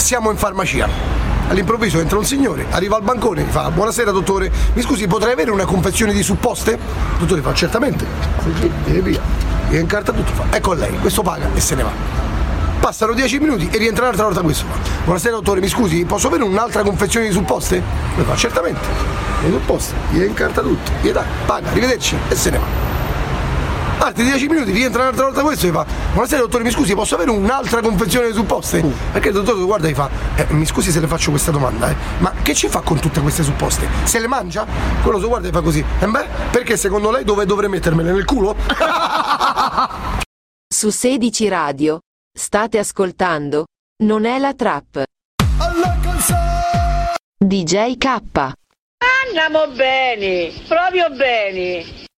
Siamo in farmacia. All'improvviso entra un signore, arriva al bancone, gli fa: buonasera dottore, mi scusi, potrei avere una confezione di supposte? Il dottore fa: certamente. E via. Gli incarta tutto, fa: ecco a lei, questo paga e se ne va. Passano 10 minuti e rientra un'altra volta questo. Buonasera dottore, mi scusi, posso avere un'altra confezione di supposte? Lui fa: certamente. Le supposte, gli incarta tutto, gli dà, paga, arrivederci e se ne va. Altri 10 minuti, rientra un'altra volta questo e fa: buonasera dottore, mi scusi, posso avere un'altra confezione di supposte? Perché il dottore lo guarda e gli fa: mi scusi se le faccio questa domanda, ma che ci fa con tutte queste supposte? Se le mangia? Quello lo guarda e fa così: perché secondo lei dove dovrei mettermele? Nel culo? Su 16 Radio state ascoltando Non è la trap. DJ K. Andiamo bene, proprio bene.